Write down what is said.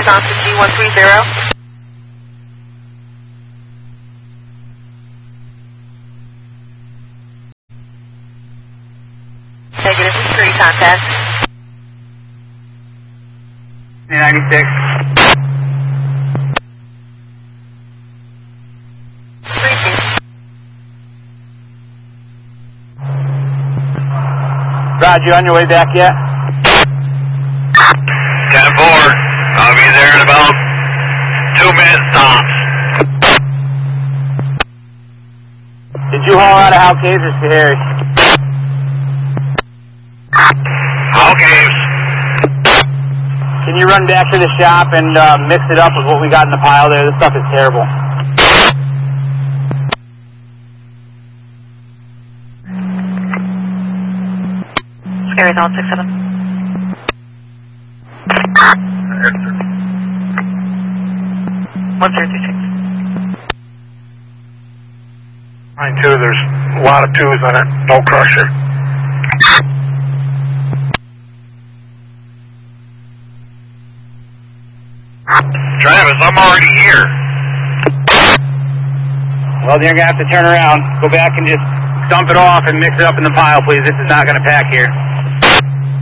is on to G130. Negative 3 contact. 96. 3-2. Roger, you on your way back yet? 10-4. I'll be there in about 2 minutes tops. Did you haul out of Hal Caves or Sahari? Hal Caves. Can you run back to the shop and mix it up with what we got in the pile there? This stuff is terrible. Scary's on 6-7. 136. Mine too, there's a lot of 2s on it. No crusher. Travis, I'm already here. Well, then you're going to have to turn around. Go back and just dump it off and mix it up in the pile, please. This is not going to pack here.